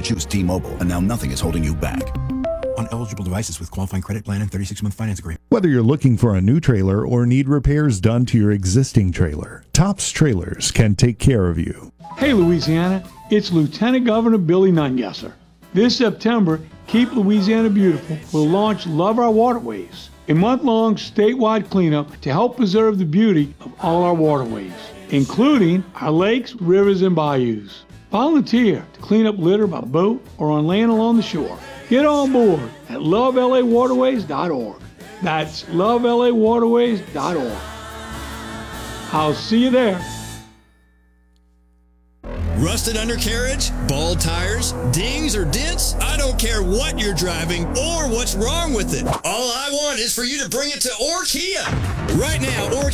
Choose T-Mobile, and now nothing is holding you back. On eligible devices with qualifying credit plan and 36-month finance agreement. Whether you're looking for a new trailer or need repairs done to your existing trailer, Tops Trailers can take care of you. Hey Louisiana, it's Lieutenant Governor Billy Nungesser. This September, Keep Louisiana Beautiful will launch Love Our Waterways, a month-long statewide cleanup to help preserve the beauty of all our waterways, including our lakes, rivers, and bayous. Volunteer to clean up litter by boat or on land along the shore. Get on board at lovelawaterways.org. That's lovelawaterways.org. I'll see you there. Rusted undercarriage, bald tires, dings or dents? I don't care what you're driving or what's wrong with it. All I want is for you to bring it to Orkia. Right now, Orkia